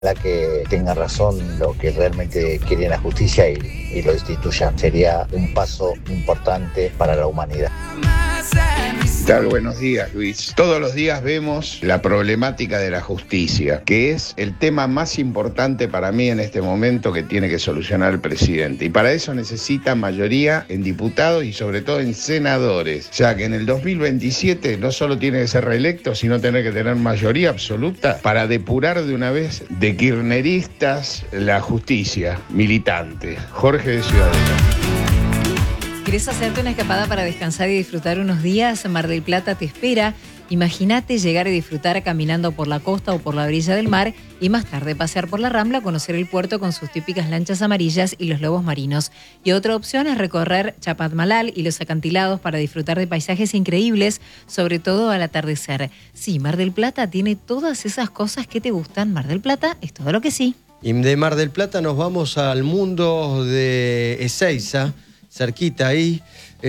La que tenga razón lo que realmente quiere la justicia y lo destituyan. Sería un paso importante para la humanidad. ¿Qué tal? Buenos días, Luis. Todos los días vemos la problemática de la justicia, que es el tema más importante para mí en este momento que tiene que solucionar el presidente. Y para eso necesita mayoría en diputados y sobre todo en senadores. O sea que en el 2027 no solo tiene que ser reelecto, sino tener que tener mayoría absoluta para depurar de una vez de kirchneristas la justicia militante. Jorge de Ciudadela. ¿Querés hacerte una escapada para descansar y disfrutar unos días? Mar del Plata te espera. Imagínate llegar y disfrutar caminando por la costa o por la orilla del mar y más tarde pasear por la Rambla, conocer el puerto con sus típicas lanchas amarillas y los lobos marinos. Y otra opción es recorrer Chapadmalal y los acantilados para disfrutar de paisajes increíbles, sobre todo al atardecer. Sí, Mar del Plata tiene todas esas cosas que te gustan. Mar del Plata es todo lo que sí. Y de Mar del Plata nos vamos al mundo de Ezeiza, cerquita ahí,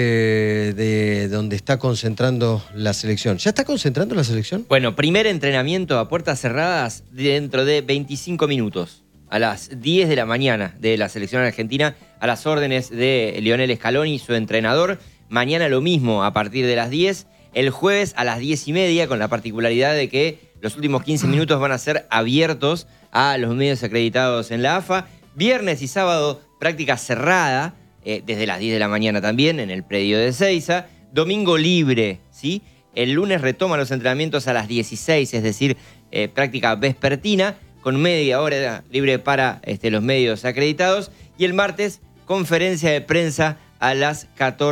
de donde está concentrando la selección. ¿Ya está concentrando la selección? Bueno, primer entrenamiento a puertas cerradas dentro de 25 minutos, a las 10 de la mañana de la selección argentina, a las órdenes de Lionel Scaloni, su entrenador. Mañana lo mismo, a partir de las 10. El jueves a las 10:30, con la particularidad de que los últimos 15 minutos van a ser abiertos a los medios acreditados en la AFA. Viernes y sábado, práctica cerrada, desde las 10 de la mañana también, en el predio de Ezeiza. Domingo libre, ¿sí? El lunes retoma los entrenamientos a las 16, es decir, práctica vespertina, con media hora libre para los medios acreditados. Y el martes, conferencia de prensa a las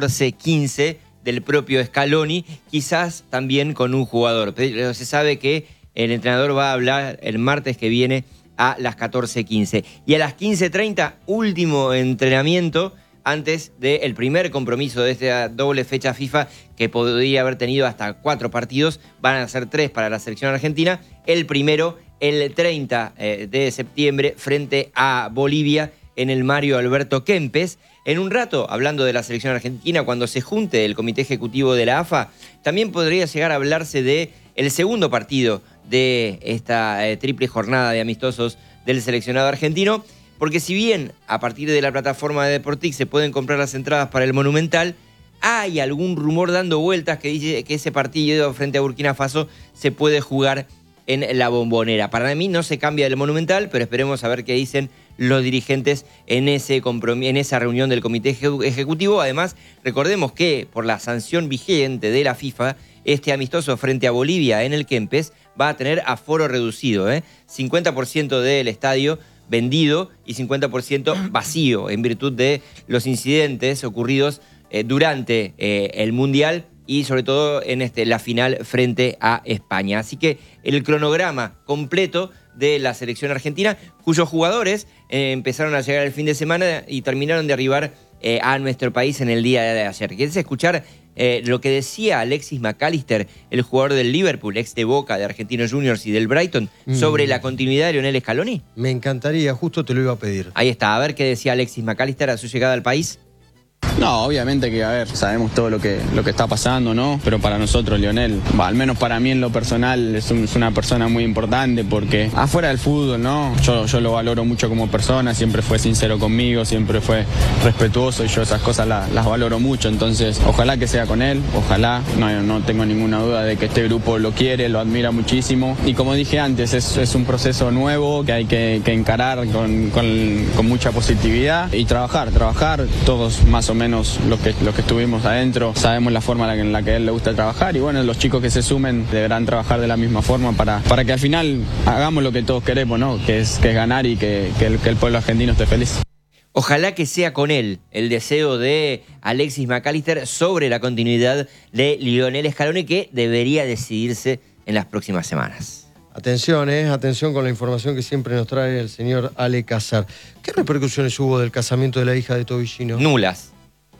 14:15 del propio Scaloni, quizás también con un jugador. Pero se sabe que el entrenador va a hablar el martes que viene a las 14:15. Y a las 15:30, último entrenamiento antes del primer compromiso de esta doble fecha FIFA, que podría haber tenido hasta 4 partidos. Van a ser 3 para la selección argentina. El primero, el 30 de septiembre, frente a Bolivia en el Mario Alberto Kempes. En un rato, hablando de la selección argentina, cuando se junte el comité ejecutivo de la AFA, también podría llegar a hablarse de el segundo partido de esta triple jornada de amistosos del seleccionado argentino. Porque si bien a partir de la plataforma de Deportix se pueden comprar las entradas para el Monumental, hay algún rumor dando vueltas que dice que ese partido frente a Burkina Faso se puede jugar en la Bombonera. Para mí no se cambia del Monumental, pero esperemos a ver qué dicen los dirigentes en esa reunión del comité ejecutivo. Además, recordemos que por la sanción vigente de la FIFA, este amistoso frente a Bolivia en el Kempes va a tener aforo reducido, 50% del estadio vendido y 50% vacío, en virtud de los incidentes ocurridos durante el Mundial y sobre todo en la final frente a España. Así que el cronograma completo de la selección argentina, cuyos jugadores empezaron a llegar el fin de semana y terminaron de arribar a nuestro país en el día de ayer. ¿Quieres escuchar lo que decía Alexis McAllister, el jugador del Liverpool, ex de Boca, de Argentinos Juniors y del Brighton, sobre la continuidad de Lionel Scaloni? Me encantaría, justo te lo iba a pedir. Ahí está, a ver qué decía Alexis McAllister a su llegada al país. No, obviamente que, a ver, sabemos todo lo que está pasando, ¿no? Pero para nosotros, Lionel, al menos para mí en lo personal, es una persona muy importante porque afuera del fútbol, ¿no? Yo lo valoro mucho como persona, siempre fue sincero conmigo, siempre fue respetuoso y yo esas cosas las valoro mucho. Entonces, ojalá que sea con él, ojalá, no tengo ninguna duda de que este grupo lo quiere, lo admira muchísimo. Y como dije antes, es un proceso nuevo que hay que encarar con mucha positividad y trabajar, todos más o menos los que estuvimos adentro, sabemos la forma en la que a él le gusta trabajar y bueno, los chicos que se sumen deberán trabajar de la misma forma para que al final hagamos lo que todos queremos, ¿no? Que es ganar y que el pueblo argentino esté feliz. Ojalá que sea con él el deseo de Alexis McAllister sobre la continuidad de Lionel Scaloni, que debería decidirse en las próximas semanas. Atención, atención con la información que siempre nos trae el señor Ale Casar. ¿Qué repercusiones hubo del casamiento de la hija de Tobillino? Nulas.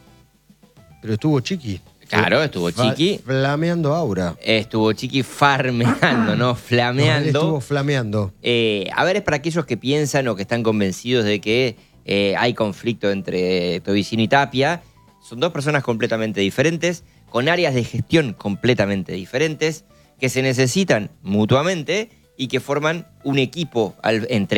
Pero estuvo Chiqui. Claro, estuvo Chiqui. Flameando aura. Estuvo Chiqui farmeando, ¿no? Flameando. Estuvo flameando. A ver, es para aquellos que piensan o que están convencidos de que hay conflicto entre Tobillino y Tapia. Son dos personas completamente diferentes, con áreas de gestión completamente diferentes, que se necesitan mutuamente y que forman un equipo entre